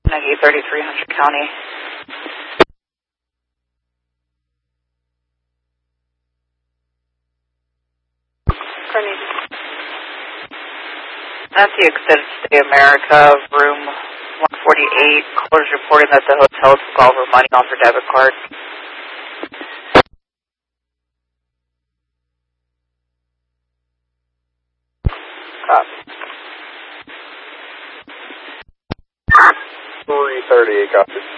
Carnegie 3300 County. Carnegie. Nancy Extended Stay America, room 148. Callers reporting that the hotel took all of her money off her debit card. Copy. 338, copy.